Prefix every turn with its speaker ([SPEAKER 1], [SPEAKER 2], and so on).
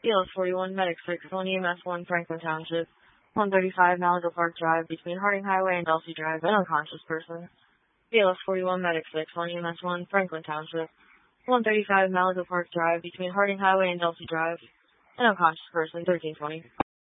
[SPEAKER 1] BLS 41, Medic 6, 1 EMS 1, Franklin Township. 135 Malibu Park Drive between Harding Highway and Dulcie Drive, an unconscious person. BLS 41, Medic 6, 1 EMS 1, Franklin Township. 135 Malibu Park Drive between Harding Highway and Dulcie Drive, an unconscious person, 1320.